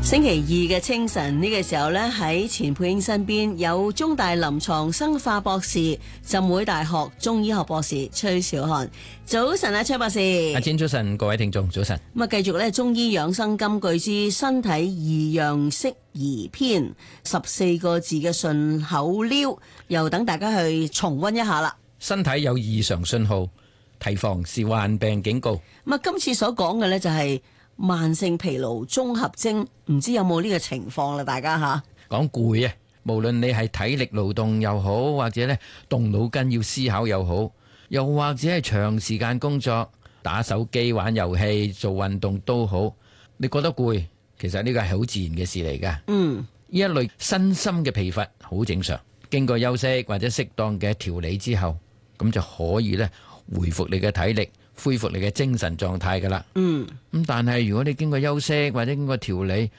星期二嘅清晨呢個時候呢，喺錢佩英身邊有中大臨床生化博士、浸會大學中醫學博士崔兆漢。早晨啊，崔博士。 阿錢早晨，各位聽眾早晨。 咁啊，繼續咧中醫養生金句之身體異樣適宜篇14個字嘅順口溜，又等大家去重溫一下啦。 身體有異常信號，提防是患病警告。 咁啊，今次所講嘅呢，就係慢性疲勞綜合徵，唔知有冇呢個情況啦？大家吓講攰啊，無論你係體力勞動又好，或者咧動腦筋要思考又好，又或者係長時間工作、打手機、玩遊戲、做運動都好，你覺得攰，其實呢個係好自然嘅事嚟噶。呢一類身心嘅疲乏好正常，經過休息或者適當嘅調理之後，咁就可以咧回復你嘅體力，恢復你嘅精神狀態噶啦。咁但係如果你經過休息或者經過調理，